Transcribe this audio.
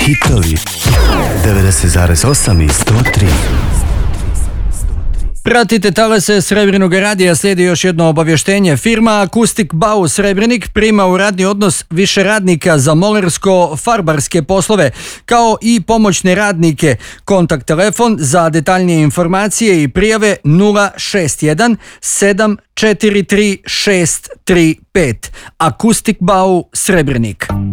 Hitovi 90,8 i 103. Pratite talase Srebrnog radija, slijedi još jedno obavještenje. Firma Akustik Bau Srebrenik prima u radni odnos više radnika za molersko-farbarske poslove, kao i pomoćne radnike. Kontakt telefon za detaljnije informacije i prijave 061 743 635. Akustik Bau Srebrenik.